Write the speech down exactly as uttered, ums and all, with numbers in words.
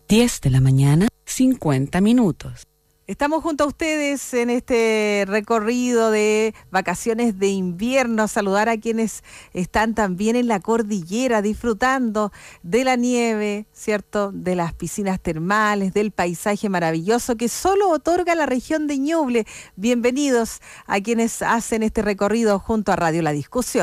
diez de la mañana, cincuenta minutos. Estamos junto a ustedes en este recorrido de vacaciones de invierno. Saludar a quienes están también en la cordillera disfrutando de la nieve, ¿cierto? De las piscinas termales, del paisaje maravilloso que solo otorga la región de Ñuble. Bienvenidos a quienes hacen este recorrido junto a Radio La Discusión.